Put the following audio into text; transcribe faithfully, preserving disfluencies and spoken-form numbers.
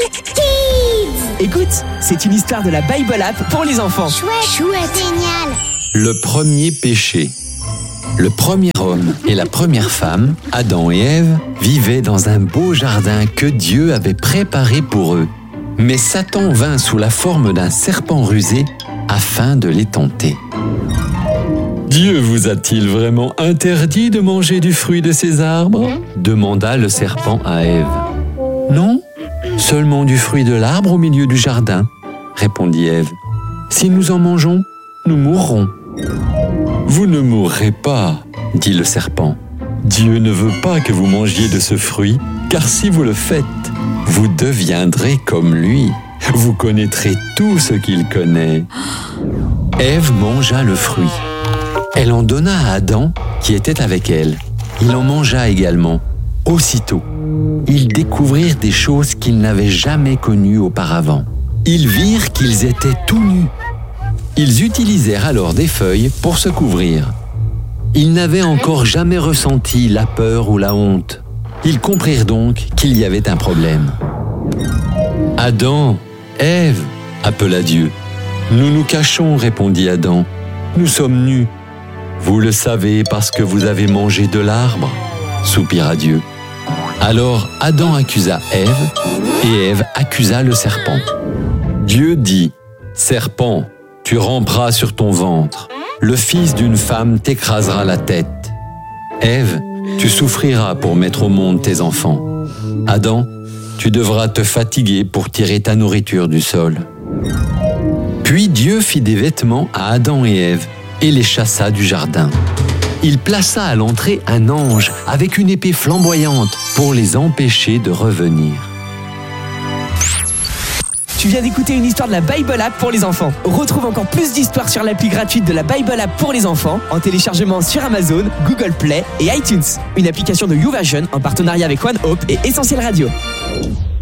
Kids. Écoute, c'est une histoire de la Bible App pour les enfants. Chouette, chouette, génial. Le premier péché. Le premier homme et la première femme, Adam et Ève, vivaient dans un beau jardin que Dieu avait préparé pour eux. Mais Satan vint sous la forme d'un serpent rusé afin de les tenter. Dieu vous a-t-il vraiment interdit de manger du fruit de ces arbres ? Demanda le serpent à Ève. Non, seulement du fruit de l'arbre au milieu du jardin, répondit Ève. Si nous en mangeons, nous mourrons. Vous ne mourrez pas, dit le serpent. Dieu ne veut pas que vous mangiez de ce fruit, car si vous le faites, vous deviendrez comme lui. Vous connaîtrez tout ce qu'il connaît. Ève mangea le fruit. Elle en donna à Adam, qui était avec elle. Il en mangea également. Aussitôt, ils découvrirent des choses qu'ils n'avaient jamais connues auparavant. Ils virent qu'ils étaient tout nus. Ils utilisèrent alors des feuilles pour se couvrir. Ils n'avaient encore jamais ressenti la peur ou la honte. Ils comprirent donc qu'il y avait un problème. « Adam, Ève !» appela Dieu. « Nous nous cachons, répondit Adam. Nous sommes nus. »« Vous le savez parce que vous avez mangé de l'arbre ?» soupira Dieu. Alors Adam accusa Ève et Ève accusa le serpent. Dieu dit « Serpent, tu ramperas sur ton ventre. Le fils d'une femme t'écrasera la tête. Ève, tu souffriras pour mettre au monde tes enfants. Adam, tu devras te fatiguer pour tirer ta nourriture du sol. » Puis Dieu fit des vêtements à Adam et Ève et les chassa du jardin. Il plaça à l'entrée un ange avec une épée flamboyante pour les empêcher de revenir. Tu viens d'écouter une histoire de la Bible App pour les enfants. Retrouve encore plus d'histoires sur l'appli gratuite de la Bible App pour les enfants en téléchargement sur Amazon, Google Play et iTunes. Une application de YouVersion en partenariat avec OneHope et Essentiel Radio.